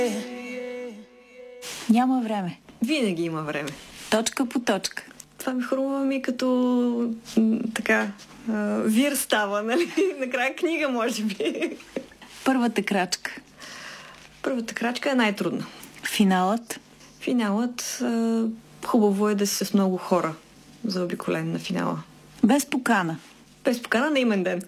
Няма време. Винаги има време. Точка по точка. Това ми хрумва ми като вир става, нали? Накрая книга, може би. Първата крачка. Първата крачка е най-трудна. Финалът. Финалът хубаво е да си с много хора заобиколен на финала. Без покана. Без покана на имен ден.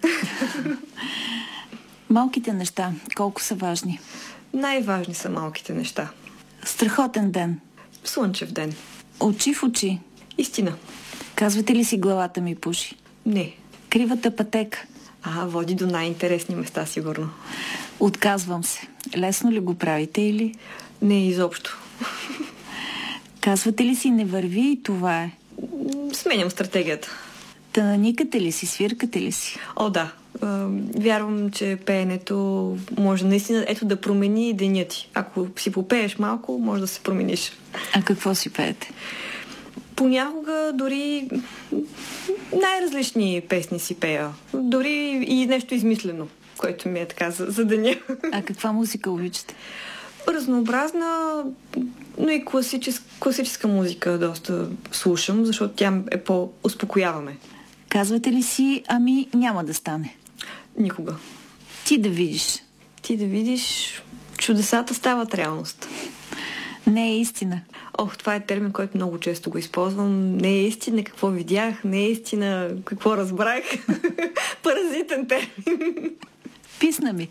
Малките неща, колко са важни? Най-важни са малките неща. Страхотен ден. Слънчев ден. Очи в очи. Истина. Казвате ли си главата ми пуши? Не. Кривата пътека. Води до най-интересни места, сигурно. Отказвам се. Лесно ли го правите или? Не, изобщо. Казвате ли си не върви и това е? Сменям стратегията. Та наникате ли си, свиркате ли си? О, да. Вярвам, че пеенето може наистина да промени деня ти. Ако си попееш малко, може да се промениш. А какво си пеете? Понякога дори най-различни песни си пея. Дори и нещо измислено, което ми е така за деня. А каква музика обичате? Разнообразна, но и класическа музика доста слушам, защото тя е по-успокояваме. Казвате ли си, ами няма да стане? Никога. Ти да видиш. Ти да видиш, чудесата стават реалност. Не е истина. Това е термин, който много често го използвам. Не е истина какво видях, не е истина какво разбрах. Паразитен термин. Писна ми.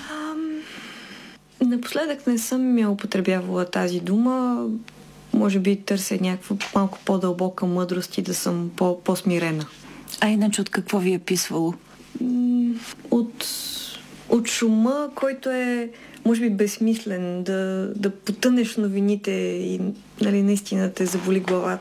Напоследък не съм я употребявала тази дума. Може би търся някаква малко по-дълбока мъдрост и да съм по-смирена. А иначе от какво ви е писвало? От шума, който е може би безсмислен, да потънеш в новините и наистина те заболи главата.